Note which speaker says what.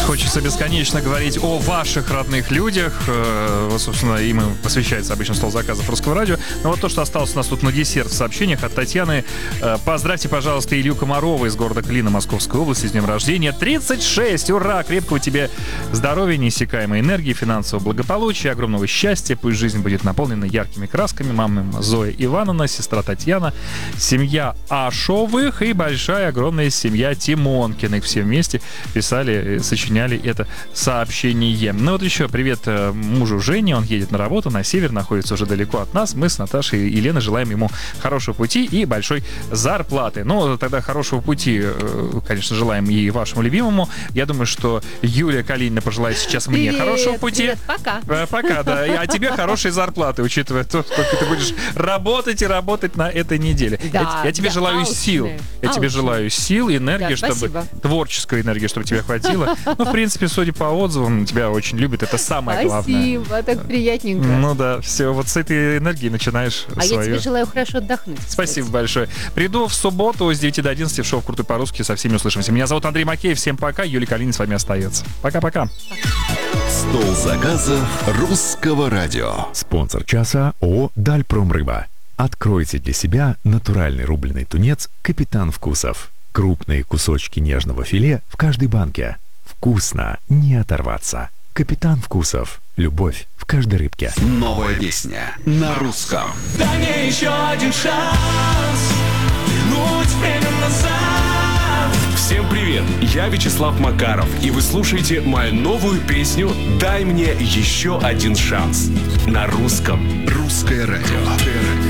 Speaker 1: Хочется бесконечно говорить о ваших родных людях. Вот, собственно, им и посвящается обычно стол заказов Русского радио. Но вот то, что осталось у нас тут на десерт в сообщениях от Татьяны. Поздравьте, пожалуйста, Илью Комарова из города Клина Московской области с днем рождения. 36! Ура! Крепкого тебе здоровья, неиссякаемой энергии, финансового благополучия, огромного счастья. Пусть жизнь будет наполнена яркими красками. Мама Зоя Ивановна, сестра Татьяна, семья Ашовых и большая, огромная семья Тимонкиных. Все вместе писали, сочиняли это сообщение. Ну вот еще привет мужу Жене. Он едет на работу на север, находится уже далеко от нас. Мы с Наташей и Еленой желаем ему хорошего пути и большой зарплаты. Ну, тогда хорошего пути, конечно, желаем и вашему любимому. Я думаю, что Юлия Калинина пожелает сейчас мне хорошего пути.
Speaker 2: Привет, пока.
Speaker 1: Пока, да. А тебе хорошей зарплаты, учитывая то, сколько ты будешь работать и работать на этой неделе.
Speaker 2: Да,
Speaker 1: я тебе желаю сил. Я тебе желаю сил, энергии, чтобы творческой энергии, чтобы тебе хватило. Ну, в принципе, судя по отзывам, тебя очень любят. Это самое главное.
Speaker 2: Спасибо, так приятненько.
Speaker 1: Ну да, все, вот с этой энергией начинаешь свою.
Speaker 2: Я тебе желаю хорошо отдохнуть.
Speaker 1: Спасибо большое. Приду в субботу с 9 до 11 в шоу «Крутой по-русски». Со всеми услышимся. Меня зовут Андрей Макеев. Всем пока. Юлия Калинина с вами остается. Пока-пока.
Speaker 3: Стол заказов Русского радио.
Speaker 4: Спонсор часа ООО «Дальпромрыба». Откройте для себя натуральный рубленый тунец «Капитан Вкусов». Крупные кусочки нежного филе в каждой банке. Вкусно, не оторваться. «Капитан Вкусов». Любовь в каждой рыбке.
Speaker 3: Новая песня на русском.
Speaker 5: Дай мне еще один шанс вернуть время назад.
Speaker 6: Всем привет, я Вячеслав Макаров, и вы слушаете мою новую песню «Дай мне еще один шанс» на русском.
Speaker 3: Русское радио.